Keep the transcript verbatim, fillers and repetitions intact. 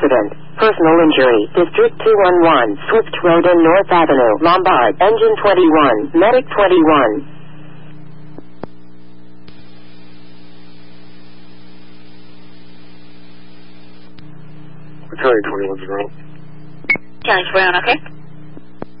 accident. Personal injury. District two one one, Swift Road and North Avenue, Lombard. Engine twenty-one, Medic twenty-one. Charlie twenty-one's around. Charlie twenty-one, okay?